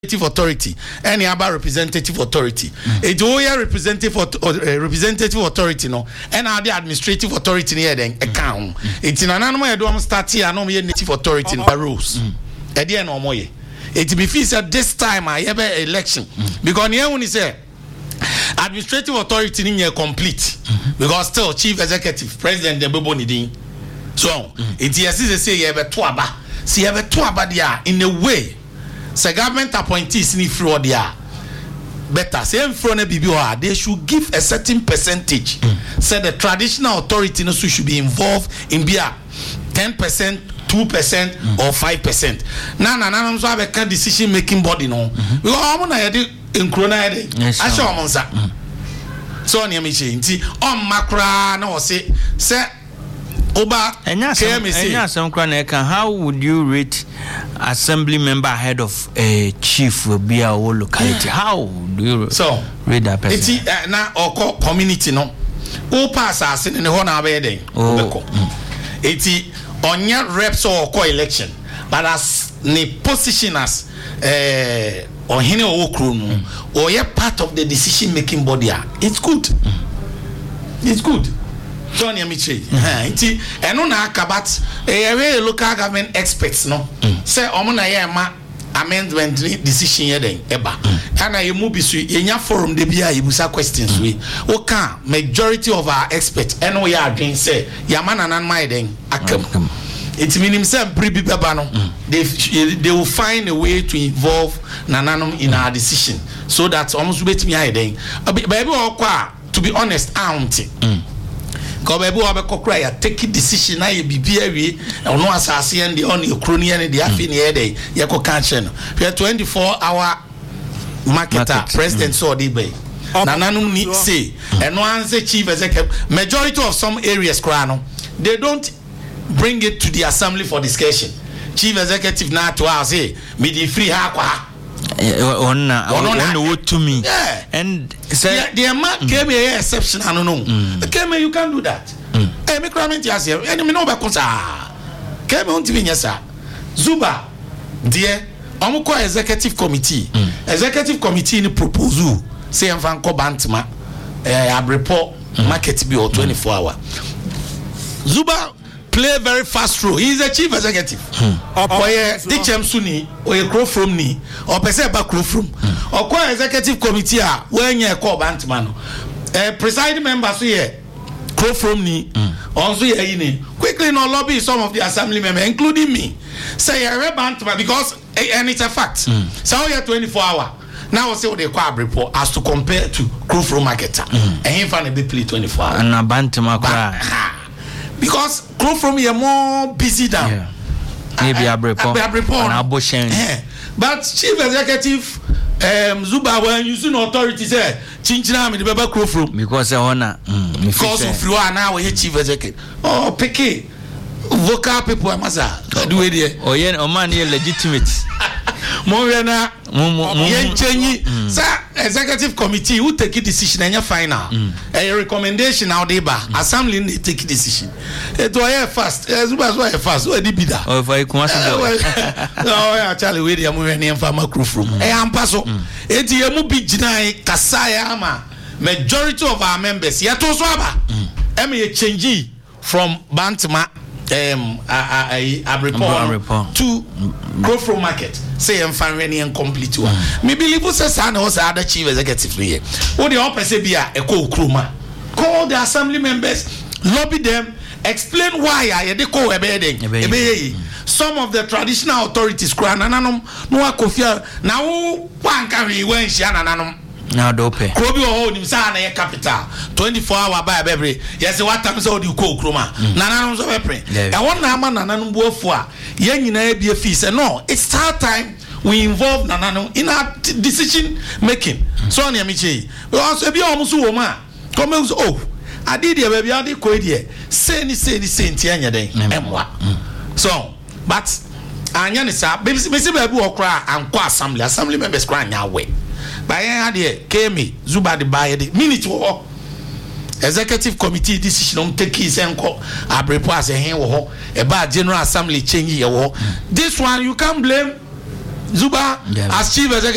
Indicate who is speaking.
Speaker 1: authority, any other representative authority. It all representative authority no, and the administrative authority near then account. It's in an animal do start here no native authority in rules. At the end of more. It be feels at this time I have an election because here when he say administrative authority in here complete because still chief executive president the Bobo Nidin. So it is say you have a tuaba. See you have a tuaba there in a way. Say government appointees ni fraud there. Better say in front of BBOA, they should give a certain percentage. Say the traditional authority no should be involved in beer 10%, 2% or 5%. Now so have a decision making body no. Because I'm na in Corona I show monsa. So near me nti on makra na say Oba
Speaker 2: how would you rate assembly member head of a chief will be our locality? How do you rate that person?
Speaker 1: It's now or community no. O pass us in the honor wedding. It's on your reps or co-election, but as the position as or hine or you're part of the decision making body. It's good. It's good. Tony Amiche. And on Akabat, a local government experts, no. Say, Omona Yama amendment decision yet, Eba. And I move in your forum, the BIA, Ibusa questions. We, okay, majority of our experts, and we are again say, Yamana and Maiden, Akam. It means himself, Pribi Babano. They will find a way to involve Nananum in our decision so that almost wait me hiding. Baby, to be honest, auntie. Because I take a decision, I be very, or no assassin, the only crony and the affiliate day, Yako Kanchan. We are 24-hour marketer, president so debate. Nananum need say, and once the chief executive, majority of some areas, Krano, they don't bring it to the assembly for discussion. Chief executive now to us, say, me the free hakwa.
Speaker 2: On the word to me, and say
Speaker 1: the amount came here exception. I don't know. Came you can do that. Hey, me comment yes here. And me know about concern. Came on TV yes sir. Zuba, dear, Amuko executive committee. Executive committee in proposal. Say I'm from Kobantma. I report market be or 24 hour. Zuba play very fast role. He is a chief executive. Oye Dichem Suni, oye crow from ni, or pese ba crow from. Or kwa executive committee when you call Bantman. Presiding members here, crow from ni, also here quickly no lobby some of the assembly members, including me. Say a Bantman because and it's a fact. So we are 24 hour. Now say what they call report as to compare to crow from marketer. And he found a big play 24 hours.
Speaker 2: And a Bantman.
Speaker 1: Because grow from here more busy than
Speaker 2: maybe a report.
Speaker 1: But chief executive Zuba when you see authority say Chinchina me the baba grow from
Speaker 2: because
Speaker 1: because of you are now a chief executive. Oh picky vocal people masa do it there.
Speaker 2: Oh yeah, man here legitimate.
Speaker 1: Moriana executive committee who take a decision and final a recommendation now they assembly they take a decision it was fast Zuba was fast so did be that
Speaker 2: oh if I come
Speaker 1: no actually we are moving in farmer crew from am paso it you be jinai kasaya ama majority of our members yet also aba a change from Bantama a report to grow from market say I'm fine and complete one. Me believe who says I know other chief executive here. What the opposite say be a co-cruma. Call the assembly members, lobby them, explain why I dey call some of the traditional authorities no akofia now one carry when she nananum
Speaker 2: now dope.
Speaker 1: Krobi o nim sa na capital 24 hour by every yes what time so you call kroma nananum so be e won na ama nananum buafo a ye nyina be fees no it's start time we involve nananum in our decision making so na me che also be omuso wo ma come oh I did here baby I did ko here say ni ntia nya den emwa so but anya ni sa me say baby wo kra anko assembly members kra nya we by here came Zuba the buy the minute wo executive committee decision take his enko abrepo as a hen wo e ba general assembly change ye wo this one you can't blame Zuba as chief executive